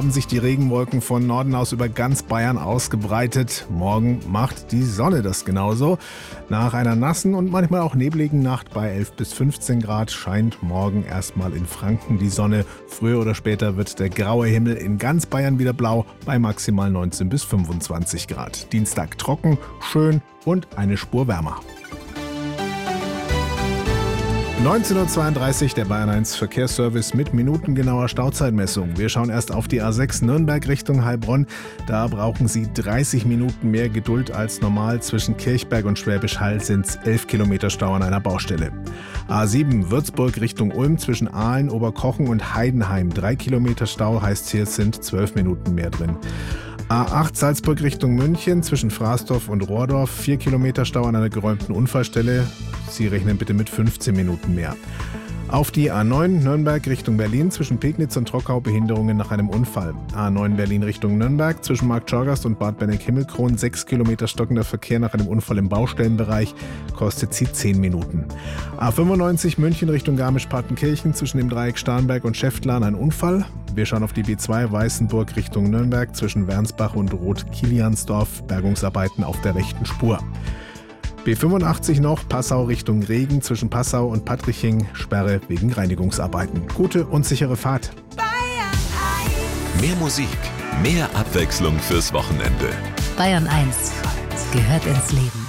haben sich die Regenwolken von Norden aus über ganz Bayern ausgebreitet. Morgen macht die Sonne das genauso. Nach einer nassen und manchmal auch nebligen Nacht bei 11 bis 15 Grad scheint morgen erstmal in Franken die Sonne. Früher oder später wird der graue Himmel in ganz Bayern wieder blau bei maximal 19 bis 25 Grad. Dienstag trocken, schön und eine Spur wärmer. 19:32 Uhr, der Bayern 1 Verkehrsservice mit minutengenauer Stauzeitmessung. Wir schauen erst auf die A6 Nürnberg Richtung Heilbronn. Da brauchen Sie 30 Minuten mehr Geduld als normal. Zwischen Kirchberg und Schwäbisch Hall sind es 11 Kilometer Stau an einer Baustelle. A7 Würzburg Richtung Ulm zwischen Aalen, Oberkochen und Heidenheim. 3 Kilometer Stau heißt, hier sind 12 Minuten mehr drin. A8 Salzburg Richtung München zwischen Fraßdorf und Rohrdorf. 4 Kilometer Stau an einer geräumten Unfallstelle. Sie rechnen bitte mit 15 Minuten mehr. Auf die A9 Nürnberg Richtung Berlin zwischen Pegnitz und Trockau Behinderungen nach einem Unfall. A9 Berlin Richtung Nürnberg zwischen Marktschorgast und Bad Benneck-Himmelkron 6 Kilometer stockender Verkehr nach einem Unfall im Baustellenbereich, kostet sie 10 Minuten. A95 München Richtung Garmisch-Partenkirchen zwischen dem Dreieck Starnberg und Schäftlarn ein Unfall. Wir schauen auf die B2 Weißenburg Richtung Nürnberg zwischen Wernsbach und Roth-Kiliansdorf, Bergungsarbeiten auf der rechten Spur. B85 noch, Passau Richtung Regen zwischen Passau und Patriching, Sperre wegen Reinigungsarbeiten. Gute und sichere Fahrt. Mehr Musik, mehr Abwechslung fürs Wochenende. Bayern 1 gehört ins Leben.